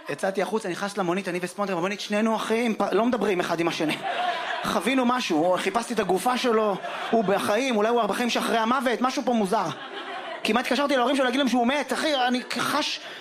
יצאתי החוץ, אני נכנס למונית, אני וספונדר במונית, שנינו אחים, לא מדברים אחד עם השני. חווינו משהו, חיפשתי את הגופה שלו, הוא בחיים, אולי הוא בחיים שאחרי המוות, משהו פה מוזר. כמעט התקשרתי להורים שלו להגיד להם שהוא מת, אחי, אני חש